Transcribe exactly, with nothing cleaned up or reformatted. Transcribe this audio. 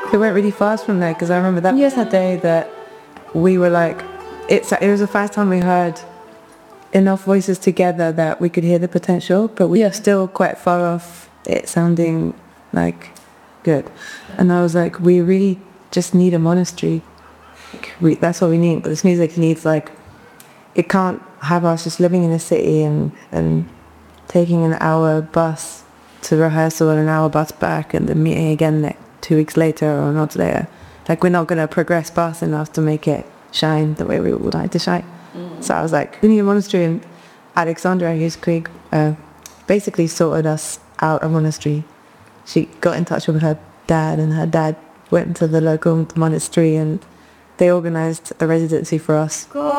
it went really fast from there, because I remember that was that day that we were like, it's it was the first time we heard enough voices together that we could hear the potential, but we are still quite far off it sounding like good. And I was like, we really just need a monastery. We, that's what we need. But this music needs, like, it can't have us just living in a city and, and taking an hour bus to rehearsal and an hour bus back and then meeting again next two weeks later or a month later. Like, we're not going to progress fast enough to make it shine the way we would like to shine. Mm. So I was like, we need a monastery. And Alexandra Hughes Krieg uh, basically sorted us out a monastery. She got in touch with her dad, and her dad went to the local monastery and they organised a residency for us. Cool.